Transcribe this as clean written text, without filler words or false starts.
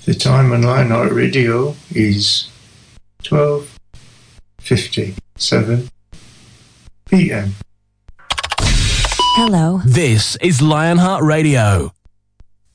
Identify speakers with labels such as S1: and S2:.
S1: The time on Lionheart Radio is 12:57 p.m.
S2: Hello.
S3: This is Lionheart Radio.